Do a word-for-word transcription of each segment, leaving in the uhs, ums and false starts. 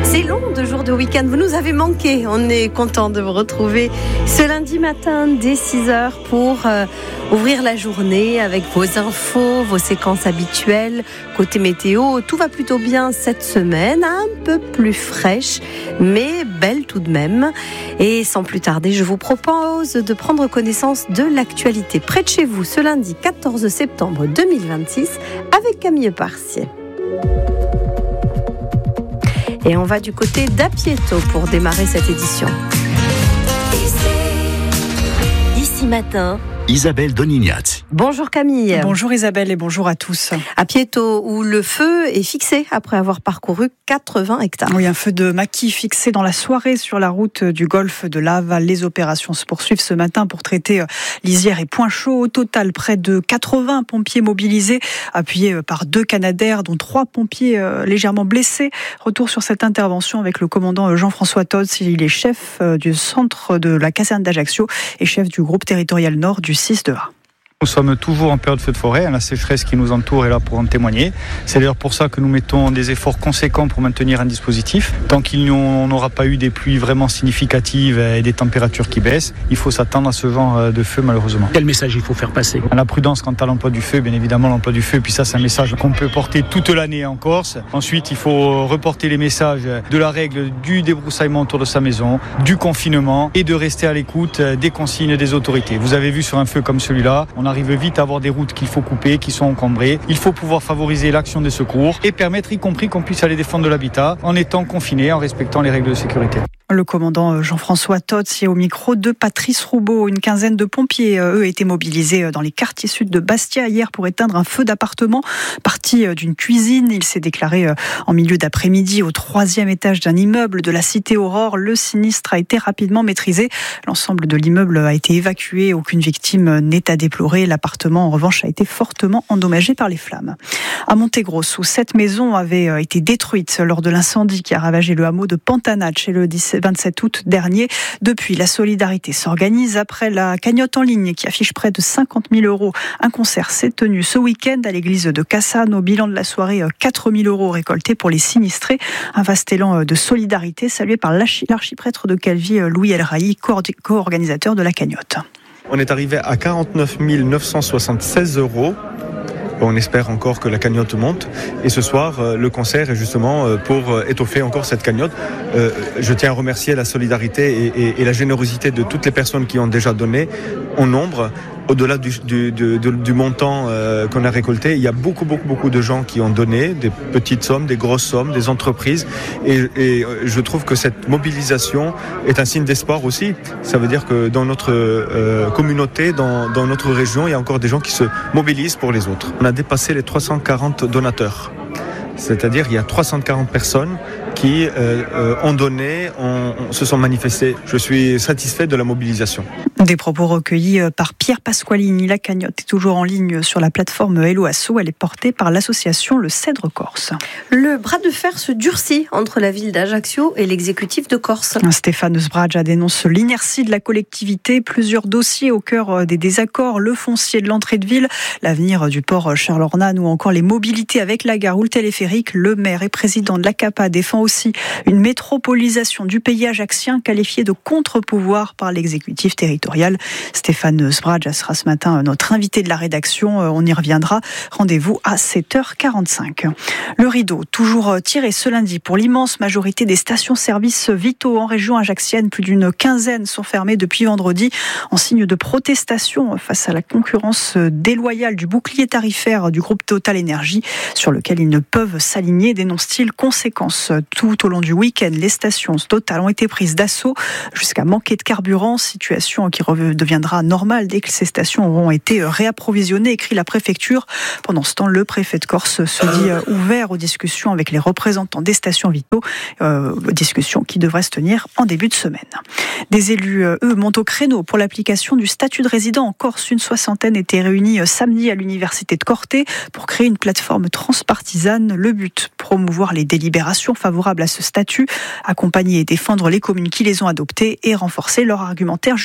C'est long, deux jours de week-end. Vous nous avez manqué. On est content de vous retrouver ce lundi matin dès six heures pour euh, ouvrir la journée avec vos infos, vos séquences habituelles. Côté météo, tout va plutôt bien cette semaine, un peu plus fraîche, mais belle tout de même. Et sans plus tarder, je vous propose de prendre connaissance de l'actualité près de chez vous ce lundi quatorze septembre deux mille vingt-six avec Camille Parcier. Et on va du côté d'Apieto pour démarrer cette édition. Ici matin, Isabelle Donignaz. Bonjour Camille. Bonjour Isabelle et bonjour à tous. Apieto, où le feu est fixé après avoir parcouru quatre-vingts hectares. Oui, un feu de maquis fixé dans la soirée sur la route du golfe de Laval. Les opérations se poursuivent ce matin pour traiter lisières et points chauds. Au total, près de quatre-vingts pompiers mobilisés, appuyés par deux Canadair, dont trois pompiers légèrement blessés. Retour sur cette intervention avec le commandant Jean-François Todt. Il est chef du centre de la caserne d'Ajaccio et chef du groupe territorial nord du six de A. Nous sommes toujours en période de feu de forêt, la sécheresse qui nous entoure est là pour en témoigner. C'est d'ailleurs pour ça que nous mettons des efforts conséquents pour maintenir un dispositif. Tant qu'il n'aura pas eu des pluies vraiment significatives et des températures qui baissent, il faut s'attendre à ce genre de feu malheureusement. Quel message il faut faire passer ? La prudence quant à l'emploi du feu, bien évidemment l'emploi du feu, puis ça c'est un message qu'on peut porter toute l'année en Corse. Ensuite il faut reporter les messages de la règle du débroussaillement autour de sa maison, du confinement et de rester à l'écoute des consignes des autorités. Vous avez vu sur un feu comme celui-là, on a arrive vite à avoir des routes qu'il faut couper, qui sont encombrées. Il faut pouvoir favoriser l'action des secours et permettre y compris qu'on puisse aller défendre de l'habitat en étant confiné, en respectant les règles de sécurité. Le commandant Jean-François Todt est au micro de Patrice Roubaud. Une quinzaine de pompiers, eux, étaient mobilisés dans les quartiers sud de Bastia hier pour éteindre un feu d'appartement parti d'une cuisine. Il s'est déclaré en milieu d'après-midi au troisième étage d'un immeuble de la cité Aurore. Le sinistre a été rapidement maîtrisé. L'ensemble de l'immeuble a été évacué. Aucune victime n'est à déplorer. L'appartement, en revanche, a été fortement endommagé par les flammes. À Montegrosso, sept maisons avaient été détruites lors de l'incendie qui a ravagé le hameau de Pantanacce le vingt-sept août dernier. Depuis, la solidarité s'organise après la cagnotte en ligne qui affiche près de cinquante mille euros. Un concert s'est tenu ce week-end à l'église de Cassane. Au bilan de la soirée, quatre mille euros récoltés pour les sinistrés. Un vaste élan de solidarité salué par l'archiprêtre de Calvi, Louis El Raï, co-organisateur de la cagnotte. On est arrivé à quarante-neuf mille neuf cent soixante-seize euros. On espère encore que la cagnotte monte. Et ce soir, le concert est justement pour étoffer encore cette cagnotte. Je tiens à remercier la solidarité et, et, et la générosité de toutes les personnes qui ont déjà donné en nombre. Au-delà du, du, du, du montant euh, qu'on a récolté, il y a beaucoup, beaucoup, beaucoup de gens qui ont donné, des petites sommes, des grosses sommes, des entreprises. Et, et je trouve que cette mobilisation est un signe d'espoir aussi. Ça veut dire que dans notre euh, communauté, dans, dans notre région, il y a encore des gens qui se mobilisent pour les autres. On a dépassé les trois cent quarante donateurs. C'est-à-dire il y a trois cent quarante personnes qui euh, euh, ont donné, ont, se sont manifestées. Je suis satisfait de la mobilisation. Des propos recueillis par Pierre Pasqualini. La cagnotte est toujours en ligne sur la plateforme Hello Asso. Elle est portée par l'association Le Cèdre Corse. Le bras de fer se durcit entre la ville d'Ajaccio et l'exécutif de Corse. Stéphane Sbradja dénonce l'inertie de la collectivité. Plusieurs dossiers au cœur des désaccords. Le foncier de l'entrée de ville, l'avenir du port Charles-Ornane ou encore les mobilités avec la gare ou le téléphérique. Le maire et président de l'A C A P A défend aussi une métropolisation du pays ajaccien qualifiée de contre-pouvoir par l'exécutif territorial. Stéphane Sbradja sera ce matin notre invité de la rédaction. On y reviendra. Rendez-vous à sept heures quarante-cinq. Le rideau, toujours tiré ce lundi pour l'immense majorité des stations-service vitaux en région ajaccienne. Plus d'une quinzaine sont fermées depuis vendredi en signe de protestation face à la concurrence déloyale du bouclier tarifaire du groupe Total Énergie sur lequel ils ne peuvent s'aligner, dénonce-t-il. Conséquence, tout au long du week-end, les stations Total ont été prises d'assaut jusqu'à manquer de carburant, situation qui deviendra normale dès que ces stations auront été réapprovisionnées, écrit la préfecture. Pendant ce temps, le préfet de Corse se dit ouvert aux discussions avec les représentants des stations vitaux, euh, discussions qui devraient se tenir en début de semaine. Des élus, eux, montent au créneau pour l'application du statut de résident en Corse. Une soixantaine était réunie samedi à l'université de Corté pour créer une plateforme transpartisane. Le but, promouvoir les délibérations favorables à ce statut, accompagner et défendre les communes qui les ont adoptées et renforcer leur argumentaire juridique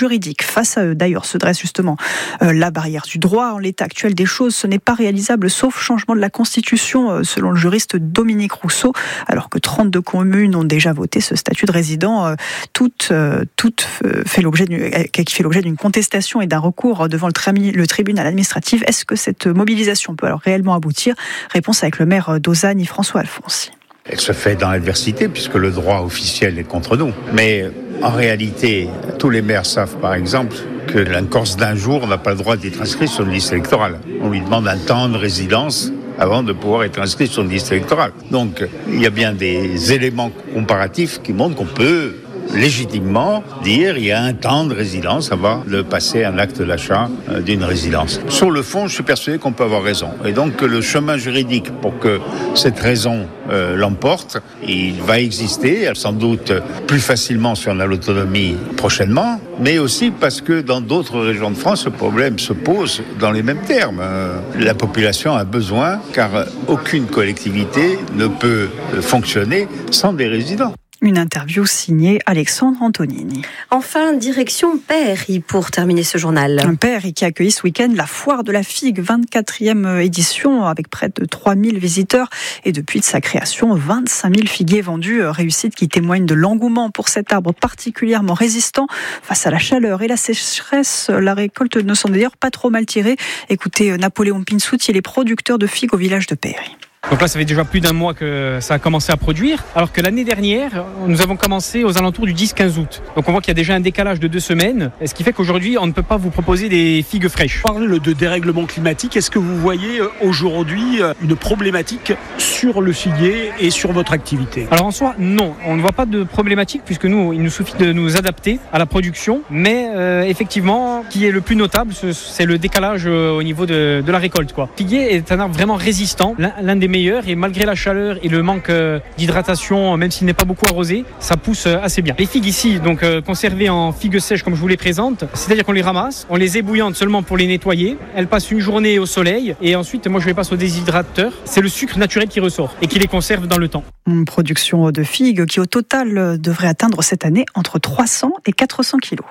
Face à eux, d'ailleurs, se dresse justement euh, la barrière du droit. En l'état actuel des choses, ce n'est pas réalisable sauf changement de la Constitution, euh, selon le juriste Dominique Rousseau, alors que trente-deux communes ont déjà voté ce statut de résident, euh, toutes, euh, toutes euh, fait l'objet d'une, qui fait l'objet d'une contestation et d'un recours devant le, trami, le tribunal administratif. Est-ce que cette mobilisation peut alors réellement aboutir? Réponse avec le maire d'Auzagne, François Alfonsi. Elle se fait dans l'adversité puisque le droit officiel est contre nous. Mais en réalité, tous les maires savent par exemple que la Corse d'un jour n'a pas le droit d'être inscrit sur une liste électorale. On lui demande un temps de résidence avant de pouvoir être inscrit sur une liste électorale. Donc il y a bien des éléments comparatifs qui montrent qu'on peut légitimement dire il y a un temps de résidence avant de passer un acte d'achat d'une résidence. Sur le fond, je suis persuadé qu'on peut avoir raison. Et donc le chemin juridique pour que cette raison euh, l'emporte, il va exister, sans doute plus facilement si on a l'autonomie prochainement, mais aussi parce que dans d'autres régions de France, ce problème se pose dans les mêmes termes. Euh, la population a besoin, car aucune collectivité ne peut fonctionner sans des résidents. Une interview signée Alexandre Antonini. Enfin, direction Pairi pour terminer ce journal. Un Pairi qui a accueilli ce week-end la foire de la figue, vingt-quatrième édition, avec près de trois mille visiteurs. Et depuis sa création, vingt-cinq mille figuiers vendus. Réussite qui témoigne de l'engouement pour cet arbre particulièrement résistant face à la chaleur et la sécheresse. La récolte ne s'en est d'ailleurs pas trop mal tirée. Écoutez Napoléon Pinsouti, il est producteur de figues au village de Pairi. Donc là, ça fait déjà plus d'un mois que ça a commencé à produire, alors que l'année dernière, nous avons commencé aux alentours du dix quinze août. Donc on voit qu'il y a déjà un décalage de deux semaines, ce qui fait qu'aujourd'hui, on ne peut pas vous proposer des figues fraîches. On parle de dérèglement climatique. Est-ce que vous voyez aujourd'hui une problématique sur le figuier et sur votre activité? Alors en soi, non. On ne voit pas de problématique, puisque nous, il nous suffit de nous adapter à la production. Mais euh, effectivement, ce qui est le plus notable, c'est le décalage au niveau de, de la récolte, quoi. Le figuier est un arbre vraiment résistant, l'un, l'un des meilleur, et malgré la chaleur et le manque d'hydratation, même s'il n'est pas beaucoup arrosé, ça pousse assez bien. Les figues ici, donc euh, conservées en figues sèches comme je vous les présente, c'est-à-dire qu'on les ramasse, on les ébouillante seulement pour les nettoyer, elles passent une journée au soleil et ensuite moi je les passe au déshydrateur. C'est le sucre naturel qui ressort et qui les conserve dans le temps. Une production de figues qui au total devrait atteindre cette année entre trois cents et quatre cents kilos.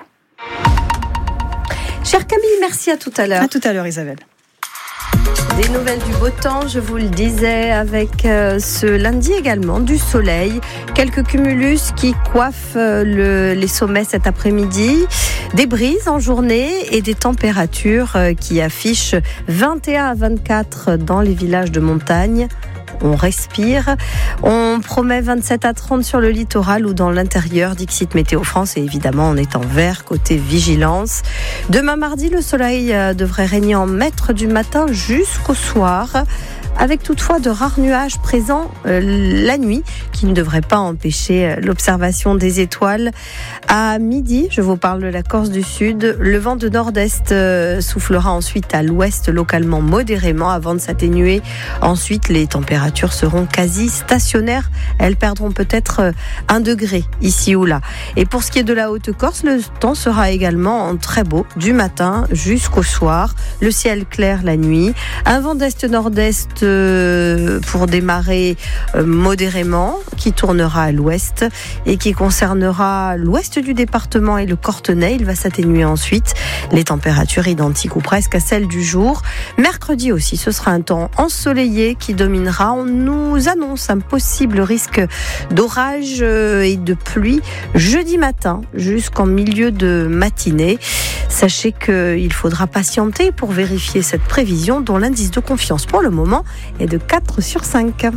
Chère Camille, merci, à tout à l'heure. À tout à l'heure Isabelle. Des nouvelles du beau temps, je vous le disais, avec euh, ce lundi également du soleil. Quelques cumulus qui coiffent euh, le, les sommets cet après-midi. Des brises en journée et des températures euh, qui affichent vingt et un à vingt-quatre dans les villages de montagne. On respire. On promet vingt-sept à trente sur le littoral ou dans l'intérieur d'Ixit Météo France. Et évidemment, on est en vert côté vigilance. Demain mardi, le soleil devrait régner en maître du matin jusqu'au soir, avec toutefois de rares nuages présents euh, la nuit, qui ne devraient pas empêcher l'observation des étoiles. À midi, je vous parle de la Corse du Sud, le vent de nord-est euh, soufflera ensuite à l'ouest, localement modérément, avant de s'atténuer. Ensuite, les températures seront quasi stationnaires. Elles perdront peut-être euh, un degré ici ou là. Et pour ce qui est de la Haute-Corse, le temps sera également très beau, du matin jusqu'au soir. Le ciel clair la nuit. Un vent d'est-nord-est pour démarrer modérément, qui tournera à l'ouest et qui concernera l'ouest du département et le Cortenay. Il va s'atténuer ensuite. Les températures identiques ou presque à celles du jour. Mercredi aussi, ce sera un temps ensoleillé qui dominera. On nous annonce un possible risque d'orage et de pluie jeudi matin jusqu'en milieu de matinée. Sachez qu'il faudra patienter pour vérifier cette prévision, dont l'indice de confiance pour le moment est de quatre sur cinq.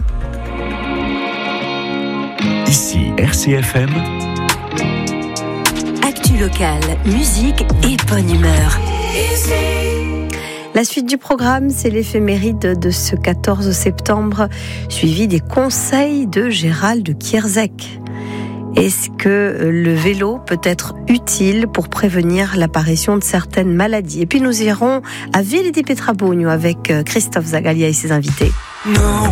Ici R C F M. Actu locale, musique et bonne humeur. La suite du programme, c'est l'éphéméride de ce quatorze septembre, suivi des conseils de Gérald Kierzek. Est-ce que le vélo peut être utile pour prévenir l'apparition de certaines maladies? Et puis nous irons à Villa di Pietrabugno avec Christophe Zagalia et ses invités. Non.